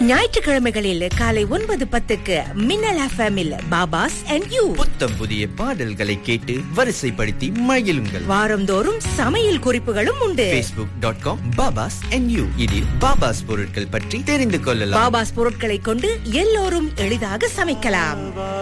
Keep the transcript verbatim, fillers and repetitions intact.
ஞாயிற்றுக்கிழமைகளில் காலை ஒன்பது பத்துக்கு மின்னல் எஃப்எம்மில் பாபாஸ் அண்ட் யூ. புத்தம் புதிய பாடல்களை கேட்டு வரிசைப்படுத்தி மகிழுங்கள். வாரந்தோறும் சமையல் குறிப்புகளும் உண்டு. facebook டாட் காம் பாபாஸ் அண்ட் யூ இதில் பாபாஸ் பொருட்கள் பற்றி தெரிந்து கொள்ளலாம். பாபாஸ் பொருட்களை கொண்டு எல்லோரும் எளிதாக சமைக்கலாம்.